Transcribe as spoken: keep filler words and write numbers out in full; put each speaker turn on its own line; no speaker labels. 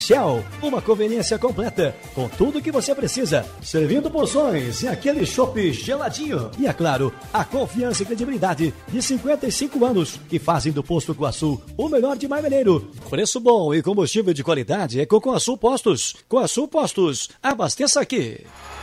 Shell, uma conveniência completa, com tudo que você precisa, servindo porções e aquele chopp geladinho. E é claro, a confiança e credibilidade de cinquenta e cinco anos, que fazem do Posto Coaçu o melhor de Marmeleiro. Preço bom e combustível de qualidade é com Coaçu Postos. Coaçu Postos, abasteça aqui.